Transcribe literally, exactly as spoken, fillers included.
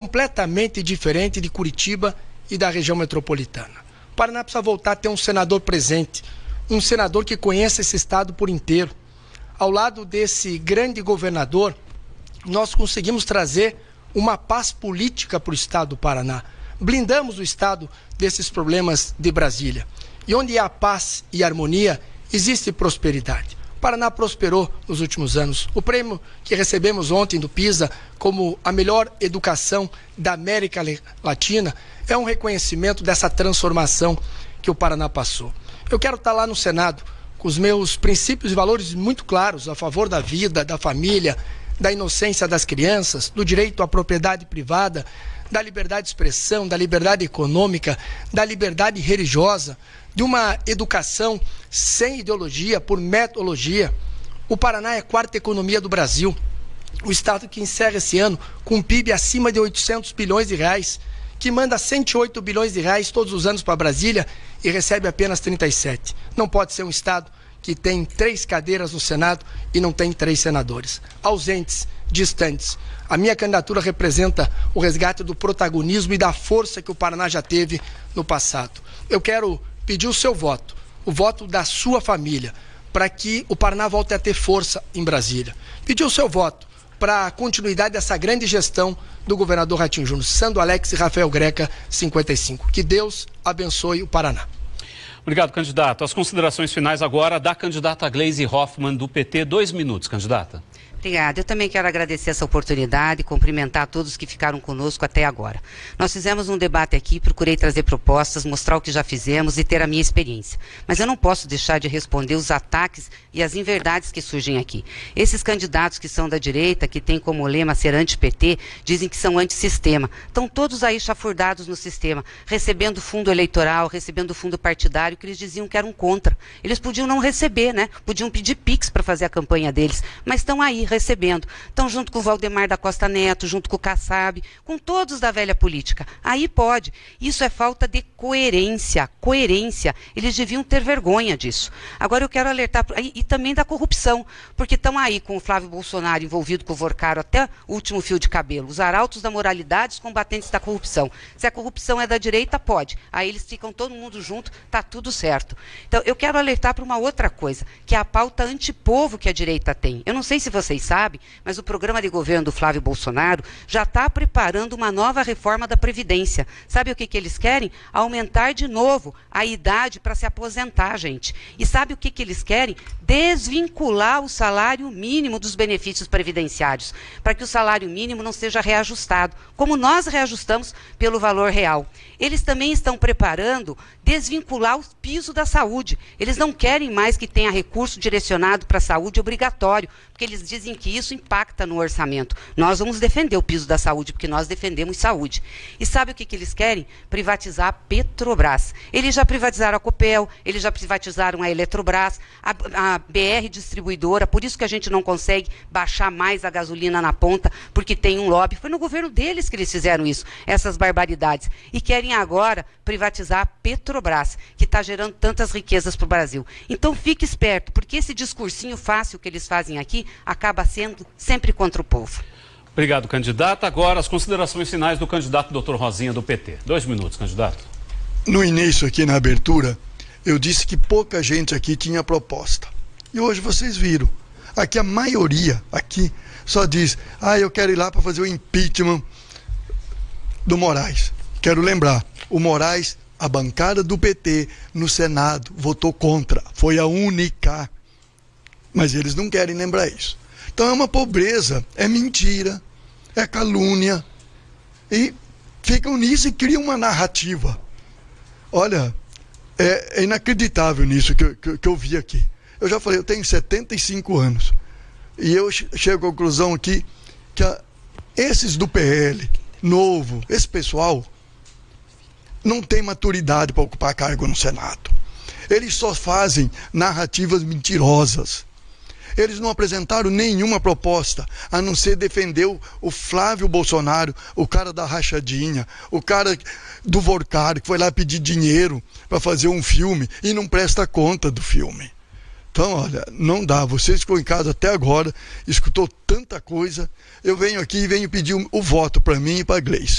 completamente diferente de Curitiba e da região metropolitana. O Paraná precisa voltar a ter um senador presente, um senador que conheça esse estado por inteiro. Ao lado desse grande governador, nós conseguimos trazer uma paz política para o estado do Paraná. Blindamos o estado desses problemas de Brasília. E onde há paz e harmonia, existe prosperidade. O Paraná prosperou nos últimos anos. O prêmio que recebemos ontem do PISA como a melhor educação da América Latina é um reconhecimento dessa transformação que o Paraná passou. Eu quero estar lá no Senado com os meus princípios e valores muito claros a favor da vida, da família, da inocência das crianças, do direito à propriedade privada, da liberdade de expressão, da liberdade econômica, da liberdade religiosa, de uma educação sem ideologia, por metodologia. O Paraná é a quarta economia do Brasil. O estado que encerra esse ano com um P I B acima de oitocentos bilhões de reais, que manda cento e oito bilhões de reais todos os anos para Brasília e recebe apenas trinta e sete. Não pode ser um estado que tem três cadeiras no Senado e não tem três senadores. Ausentes, distantes. A minha candidatura representa o resgate do protagonismo e da força que o Paraná já teve no passado. Eu quero pedir o seu voto, o voto da sua família, para que o Paraná volte a ter força em Brasília. Pedir o seu voto para a continuidade dessa grande gestão do governador Ratinho Júnior, Sandro Alex e Rafael Greca, cinquenta e cinco. Que Deus abençoe o Paraná. Obrigado, candidato. As considerações finais agora da candidata Gleisi Hoffmann, do P T. Dois minutos, candidata. Obrigada. Eu também quero agradecer essa oportunidade e cumprimentar todos que ficaram conosco até agora. Nós fizemos um debate aqui, procurei trazer propostas, mostrar o que já fizemos e ter a minha experiência. Mas eu não posso deixar de responder os ataques e as inverdades que surgem aqui. Esses candidatos que são da direita, que têm como lema ser anti-P T, dizem que são antissistema. Estão todos aí chafurdados no sistema, recebendo fundo eleitoral, recebendo fundo partidário, que eles diziam que eram contra. Eles podiam não receber, né? Podiam pedir Pix para fazer a campanha deles, mas estão aí recebendo. Estão junto com o Valdemar da Costa Neto, junto com o Kassab, com todos da velha política. Aí pode. Isso é falta de coerência. Coerência. Eles deviam ter vergonha disso. Agora eu quero alertar, e, e também da corrupção, porque estão aí com o Flávio Bolsonaro envolvido com o Vorcaro até o último fio de cabelo. Os arautos da moralidade, os combatentes da corrupção. Se a corrupção é da direita, pode. Aí eles ficam todo mundo junto, tá tudo certo. Então eu quero alertar para uma outra coisa, que é a pauta antipovo que a direita tem. Eu não sei se vocês sabem, mas o programa de governo do Flávio Bolsonaro já está preparando uma nova reforma da Previdência. Sabe o que, que eles querem? Aumentar de novo a idade para se aposentar, gente. E sabe o que, que eles querem? Desvincular o salário mínimo dos benefícios previdenciários, para que o salário mínimo não seja reajustado, como nós reajustamos pelo valor real. Eles também estão preparando desvincular o piso da saúde. Eles não querem mais que tenha recurso direcionado para a saúde obrigatório, porque eles dizem que isso impacta no orçamento. Nós vamos defender o piso da saúde, porque nós defendemos saúde. E sabe o que, que eles querem? Privatizar a Petrobras. Eles já privatizaram a Copel, eles já privatizaram a Eletrobras, a, a B R Distribuidora, por isso que a gente não consegue baixar mais a gasolina na ponta, porque tem um lobby. Foi no governo deles que eles fizeram isso, essas barbaridades. E querem agora privatizar a Petrobras, que está gerando tantas riquezas para o Brasil. Então fique esperto, porque esse discursinho fácil que eles fazem aqui acaba sendo sempre contra o povo. Obrigado, candidata. Agora as considerações finais do candidato doutor Rosinha, do P T. Dois minutos, candidato. No início, aqui na abertura, eu disse que pouca gente aqui tinha proposta. E hoje vocês viram. Aqui a maioria, aqui, só diz, ah, eu quero ir lá para fazer o impeachment do Moraes. Quero lembrar, o Moraes, a bancada do P T no Senado votou contra. Foi a única. Mas eles não querem lembrar isso. Então é uma pobreza, é mentira, é calúnia. E ficam nisso e criam uma narrativa. Olha, é, é inacreditável nisso que, que, que eu vi aqui. Eu já falei, eu tenho setenta e cinco anos. E eu chego à conclusão aqui que a, esses do P L, novo, esse pessoal, não tem maturidade para ocupar cargo no Senado. Eles só fazem narrativas mentirosas. Eles não apresentaram nenhuma proposta, a não ser defender o, o Flávio Bolsonaro, o cara da rachadinha, o cara do Vorcaro, que foi lá pedir dinheiro para fazer um filme e não presta conta do filme. Então, olha, não dá. Você ficou em casa até agora, escutou tanta coisa. Eu venho aqui e venho pedir o, o voto para mim e para a Gleisi.